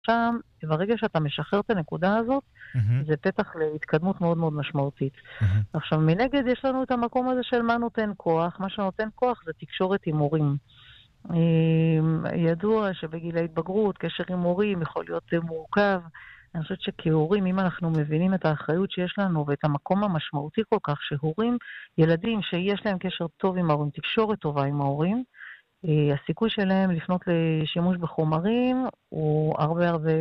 שם, ברגע שאתה משחרר את הנקודה הזאת, מהמם, זה פתח להתקדמות מאוד מאוד משמעותית. מהמם. עכשיו, מנגד יש לנו את המקום הזה של מה נותן כוח. מה שנותן כוח זה תקשורת עם הורים. ידוע שבגיל ההתבגרות, קשר עם הורים יכול להיות מורכב. אני חושבת שכהורים, אם אנחנו מבינים את האחריות שיש לנו ואת המקום המשמעותי כל כך, שהורים, ילדים שיש להם קשר טוב עם ההורים, תקשורת טובה עם ההורים, הסיכוי שלהם לפנות לשימוש בחומרים הוא הרבה הרבה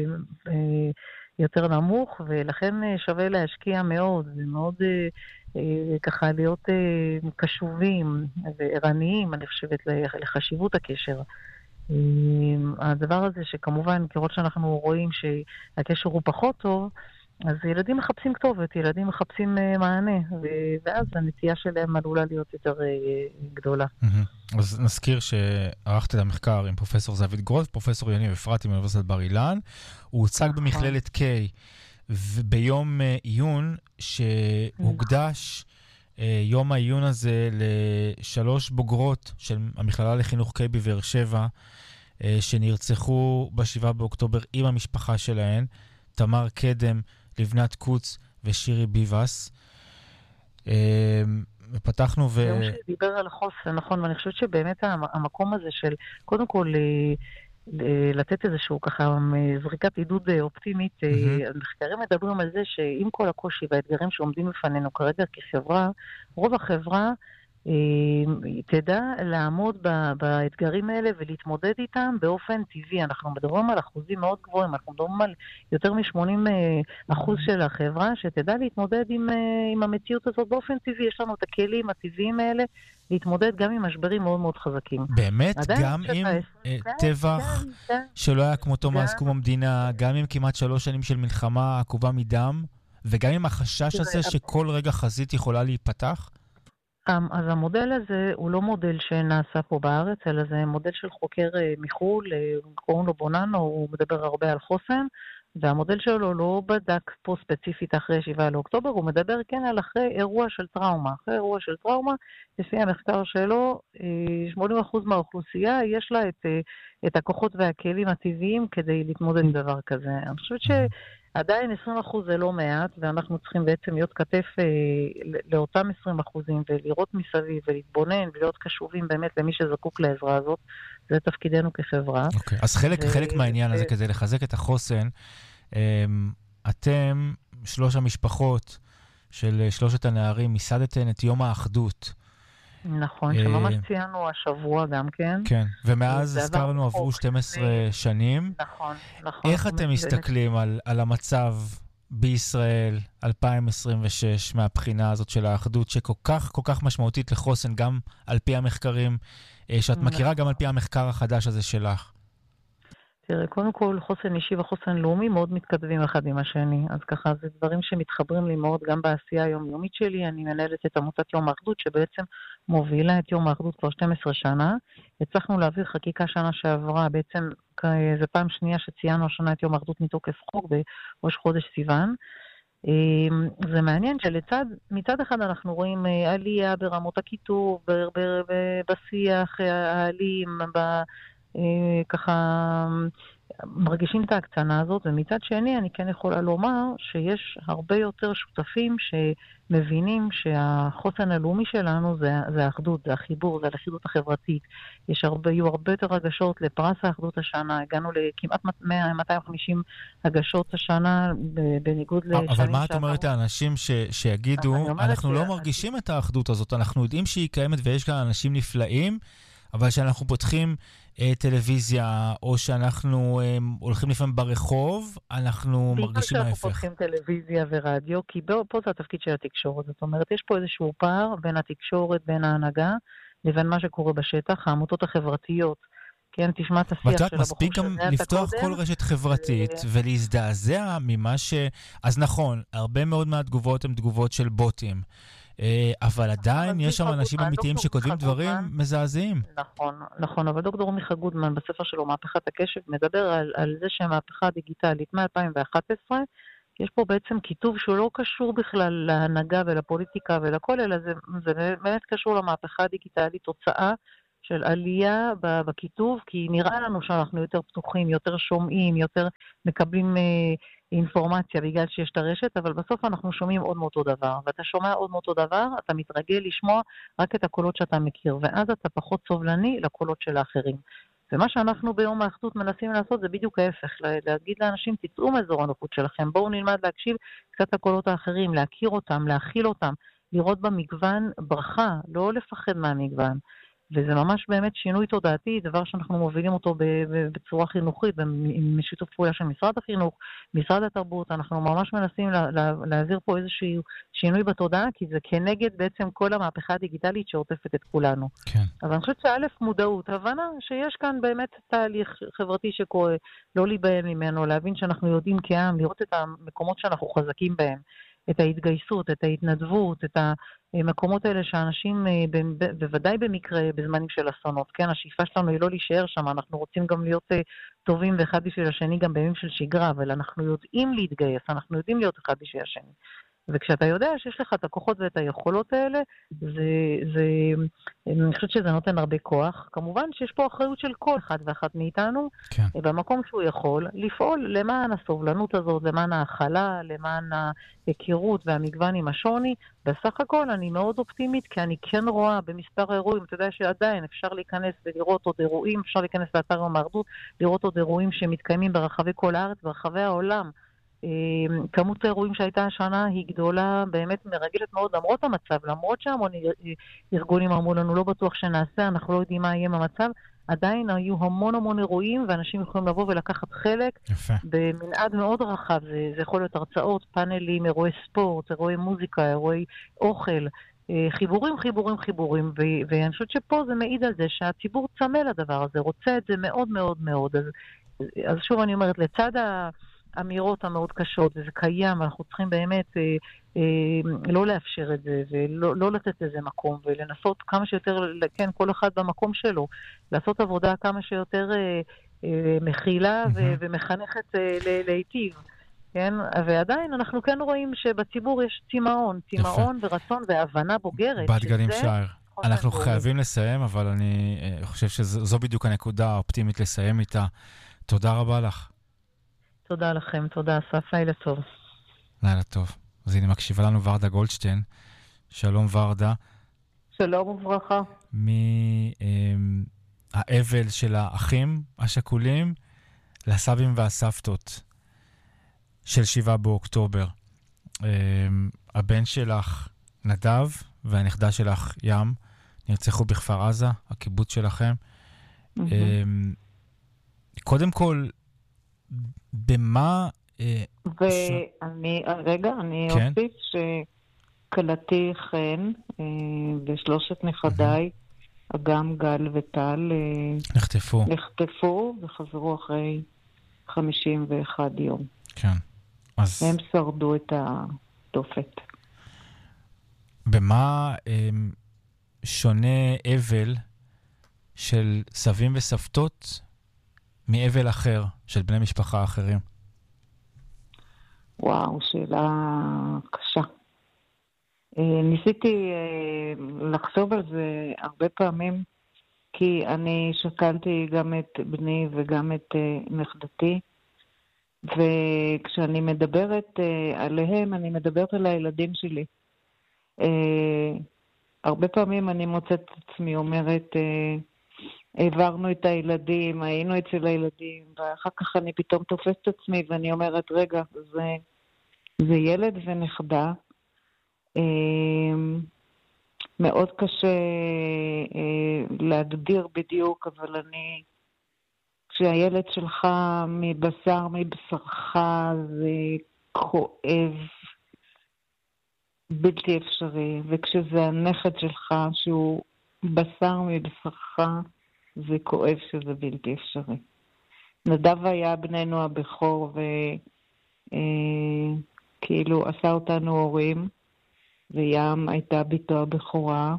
יותר נמוך, ולכן שווה להשקיע מאוד, ומאוד ככה להיות קשובים וערניים, אני חושבת, לחשיבות הקשר. הדבר הזה שכמובן, ככל שאנחנו רואים שהקשר הוא פחות טוב, אז ילדים מחפשים כתובת, ילדים מחפשים מענה, ואז הנטייה שלהם עלולה להיות יותר גדולה. מהמם. אז נזכיר שערכת את המחקר עם פרופסור זהבית גרוס, פרופסור יניב אפרתי מאוניברסיטת בר אילן. הוא הוצג במכללת K ביום עיון שהוקדש יום העיון הזה לשלוש בוגרות של המכללה לחינוך K בבאר שבע, שנרצחו ב7 באוקטובר עם המשפחה שלהן, תמר קדם, לבנת קוץ ושירי ביבס. פתחנו יום שדיבר על החוסן, נכון, ואני חושבת שבאמת המקום הזה של, קודם כל, לתת איזשהו ככה זריקת עידוד אופטימית, המחקרים מדברים על זה שעם כל הקושי והאתגרים שעומדים בפנינו כרגע כחברה, רוב החברה תדע לעמוד באתגרים האלה ולהתמודד איתם באופן טבעי. אנחנו מדברים על אחוזים מאוד גבוהים, אנחנו מדברים על יותר מ-80% של החברה שתדע להתמודד עם המציאות הזאת באופן טבעי. יש לנו את הכלים הטבעיים האלה להתמודד גם עם משברים מאוד מאוד חזקים. באמת, גם עם טבח שלא היה כמותו מאז קום המדינה, גם עם כמעט 3 שנים של מלחמה עקובה מדם, וגם עם החשש הזה שכל רגע חזית יכולה להיפתח? אז המודל הזה הוא לא מודל שנעשה פה בארץ, אלא זה מודל של חוקר מחול, קוראים לו בוננו, הוא מדבר הרבה על חוסן, והמודל שלו לא בדק פה ספציפית אחרי 7 לאוקטובר, הוא מדבר כן על אחרי אירוע של טראומה. אחרי אירוע של טראומה, לפי המחקר שלו, 80% מהאוכלוסייה יש לה את הכוחות והכלים הטבעיים כדי להתמודד עם דבר כזה. אני חושבת שעדיין 20% זה לא מעט, ואנחנו צריכים בעצם להיות כתף לאותם 20% ולראות מסביב ולהתבונן ולהיות קשובים באמת למי שזקוק לעזרה הזאת. זה תפקידנו כחברה. אוקיי, אז חלק מהעניין הזה כדי לחזק את החוסן, אתם, 3 המשפחות של 3 הנערים, ייסדתן את יום האחדות. נכון, שממש ציינו השבוע גם כן. כן, ומאז הזכרנו עברו 12 שנים. נכון, נכון. איך אתם מסתכלים על המצב בישראל 2026 מהבחינה הזאת של האחדות, שכל כך משמעותית לחוסן, גם על פי המחקרים שאת מכירה, גם על פי המחקר החדש הזה שלך? תראה, קודם כל, חוסן אישי וחוסן לאומי מאוד מתכתבים אחד עם השני. אז ככה, זה דברים שמתחברים לי מאוד גם בעשייה היומיומית שלי. אני מנהלת את עמותת יום האחדות, שבעצם מובילה את יום האחדות כבר 12 שנה. הצלחנו להעביר חקיקה שנה שעברה, בעצם זו פעם שנייה שציינו השנה את יום האחדות מתוקף חוק בראש חודש סיוון. זה מעניין מצד אחד אנחנו רואים עלייה ברמות הכיתוב, בשיח האלים, ככה מרגישים את ההקצנה הזאת, ומצד שני אני כן יכולה לומר שיש הרבה יותר שותפים שמבינים שהחוסן הלאומי שלנו זה האחדות, זה החיבור, זה הלכידות החברתית. יהיו הרבה יותר הגשות לפרס האחדות השנה, הגענו לכמעט 250 הגשות השנה בניגוד לשנים. אבל מה את אומרת האנשים שיגידו, אנחנו לא מרגישים את האחדות הזאת, אנחנו יודעים שהיא קיימת ויש כאן אנשים נפלאים, אבל שאנחנו פותחים טלוויזיה, או שאנחנו הולכים לפעמים ברחוב, אנחנו מרגישים ההפך. אנחנו פותחים טלוויזיה ורדיו, כי פה זה התפקיד של התקשורת. זאת אומרת, יש פה איזשהו פער בין התקשורת, בין ההנהגה, לבין מה שקורה בשטח, העמותות החברתיות. כן, תשמע את השיח של הבחור. מספיק גם לפתוח כל רשת חברתית ולהזדעזע ממה אז נכון, הרבה מאוד מהתגובות הן תגובות של בוטים. אבל עדיין יש שם אנשים אמיתיים שכותבים דברים מזעזעים. נכון, אבל דוקטור מיכה גודמן בספר שלו מהפכת הקשב מדבר על זה שהמהפכה הדיגיטלית מ-2011, יש פה בעצם כיתוב שהוא לא קשור בכלל להנהגה ולפוליטיקה ולכל, אלא זה באמת קשור למהפכה הדיגיטלית, תוצאה של עלייה בכיתוב, כי נראה לנו שאנחנו יותר פתוחים, יותר שומעים, יותר מקבלים אינפורמציה בגלל שיש את הרשת, אבל בסוף אנחנו שומעים עוד מאותו דבר, ואתה שומע עוד מאותו דבר, אתה מתרגל לשמוע רק את הקולות שאתה מכיר, ואז אתה פחות סובלני לקולות של האחרים. ומה שאנחנו ביום האחדות מנסים לעשות זה בדיוק ההפך, להגיד לאנשים, תצאו מאזור הנוחות שלכם, בואו נלמד להקשיב קצת לקולות האחרים, להכיר אותם, להכיל אותם, לראות במגוון ברכה, לא לפחד מהמגוון. וזה ממש באמת שינוי תודעתי, דבר שאנחנו מובילים אותו בצורה חינוכית, בשיתוף פעולה של משרד החינוך, משרד התרבות, אנחנו ממש מנסים להעביר פה איזשהו שינוי בתודעה, כי זה כנגד בעצם כל המהפכה הדיגיטלית שעוטפת את כולנו. כן. אבל אני חושבת שא' מודעות, הבנה שיש כאן באמת תהליך חברתי שקורה, לא להיבהל ממנו, להבין שאנחנו יודעים כעם, לראות את המקומות שאנחנו חזקים בהם, את ההתגייסות, את ההתנדבות, את המקומות האלה שאנשים, בוודאי במקרה, בזמנים של אסונות, כן, השאיפה שלנו היא לא להישאר שם, אנחנו רוצים גם להיות טובים ואחד בשביל השני גם בימים של שגרה, אבל אנחנו יודעים להתגייס, אנחנו יודעים להיות אחד בשביל השני. וכשאתה יודע שיש לך את הכוחות ואת היכולות האלה, אני חושבת שזה נותן הרבה כוח. כמובן שיש פה אחריות של כל אחד ואחת מאיתנו, כן. במקום שהוא יכול, לפעול למען הסובלנות הזאת, למען ההכלה, למען ההיכרות והמגוון עם השוני. בסך הכל אני מאוד אופטימית, כי אני כן רואה במספר אירועים, אתה יודע שעדיין אפשר להיכנס ולראות עוד אירועים, אפשר להיכנס לאתר יום האחדות, לראות עוד אירועים שמתקיימים ברחבי כל הארץ, ברחבי העולם. כמות האירועים שהייתה השנה היא גדולה, באמת מרגשת מאוד, למרות המצב, למרות שהמון ארגונים אמרו לנו, לא בטוח שנעשה, אנחנו לא יודעים מה יהיה במצב, עדיין היו המון אירועים, ואנשים יכולים לבוא ולקחת חלק. יפה. במנעד מאוד רחב, זה יכול להיות הרצאות, פאנלים, אירועי ספורט, אירועי מוזיקה, אירועי אוכל, חיבורים, ואני חושבת שפה זה מעיד על זה שהציבור צמא לדבר הזה, רוצה את זה מאוד מאוד מאוד. אז שוב אני אומרת, לצד האמירות המאוד קשות, וזה קיים, אנחנו צריכים באמת לא לאפשר את זה, ולא לתת לזה מקום, ולנסות כמה שיותר, כן, כל אחד במקום שלו, לעשות עבודה כמה שיותר מכילה ומחנכת להיטיב. כן? ועדיין אנחנו כן רואים שבציבור יש צמאון ורצון והבנה בוגרת. בת גלים שער. אנחנו חייבים לסיים, אבל אני חושב שזו בדיוק הנקודה האופטימית לסיים איתה. תודה רבה לך. תודה לכם, תודה אסף, לילה טוב. לילה טוב. אז הנה מקשיבה לנו ורדה גולדשטיין. שלום ורדה. שלום וברכה. מהאבל של האחים השכולים לסבים והסבתות של 7 באוקטובר. הבן שלך נדב והנכדה שלך ים נרצחו בכפר עזה, הקיבוץ שלכם. קודם כל, במה... אני אוסיף שקלתי חן ושלושת נכדיי, אגם, גל וטל, נחטפו וחזרו אחרי 51 יום. כן. אז... הם שרדו את התופת. במה שונה אבל של סבים וסבתות מאבל אחר, של בני משפחה אחרים? וואו, שאלה קשה. ניסיתי לחשוב על זה הרבה פעמים, כי אני שקלתי גם את בני וגם את נכדתי, וכשאני מדברת עליהם, אני מדברת על הילדים שלי. הרבה פעמים אני מוצאת את עצמי אומרת, העברנו את הילדים, היינו אצל הילדים, ואחר כך אני פתאום תופסת את עצמי, ואני אומרת, רגע, זה ילד ונכדה. מאוד קשה להגדיר בדיוק, אבל כשהילד שלך מבשרך, זה כואב בלתי אפשרי, וכשזה הנכד שלך שהוא בשר מבשרך, זה כואב שזה בלתי אפשרי. נדב היה בננו הבכור, וכאילו עשה אותנו הורים, וים הייתה ביתו הבכורה,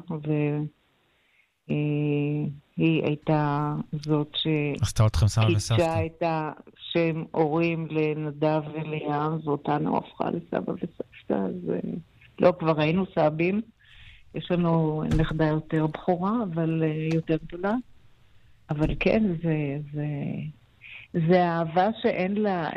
והיא הייתה זאת שקידשה את השם הורים לנדב ולים, ואותנו הפכה לסבא וסבתא, אז לא, כבר היינו סבים, יש לנו נכדה יותר בחורה, אבל יותר גדולה. אבל כן, זה אהבה שאין לה,